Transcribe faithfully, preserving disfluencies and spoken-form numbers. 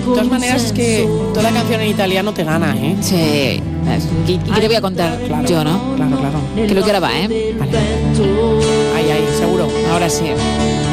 todas maneras es que toda la canción en italiano te gana, ¿eh? Sí. ¿Y, y qué te voy a contar? Claro, yo, ¿no? Claro, claro. Creo que ahora va, ¿eh? Vale. Ahí, ahí, seguro. Ahora sí.